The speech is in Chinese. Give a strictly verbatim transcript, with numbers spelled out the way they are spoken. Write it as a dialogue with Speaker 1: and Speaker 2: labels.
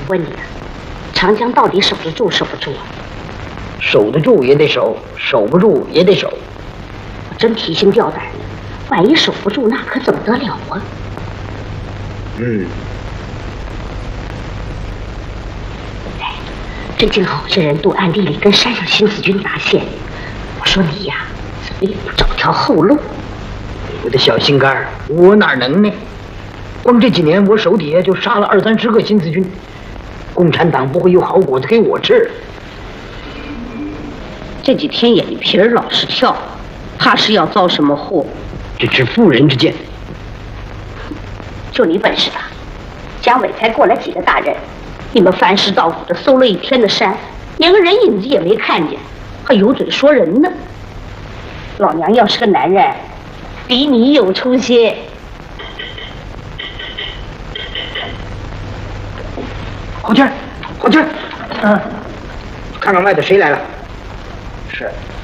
Speaker 1: 问你啊，长江到底守得住守不住啊？
Speaker 2: 守得住也得守，守不住也得守。
Speaker 1: 我真提心吊胆的，万一守不住，那可怎么得了啊？
Speaker 2: 嗯。
Speaker 1: 哎，最近好些人都暗地里跟山上新四军搭线，我说你呀，怎么也不找条后路？
Speaker 2: 我的小心肝儿，我哪能呢？光这几年，我手底下就杀了二三十个新四军，共产党不会有好果子给我吃。
Speaker 1: 这几天眼皮儿老是跳，怕是要遭什么祸。
Speaker 2: 这是妇人之见。
Speaker 1: 就你本事大，蒋伟才过来几个大人，你们翻尸倒骨的搜了一天的山，连个人影子也没看见，还有嘴说人呢。老娘要是个男人，比你有出息。
Speaker 2: 郝谦，郝谦，嗯，看看外头谁来了。是。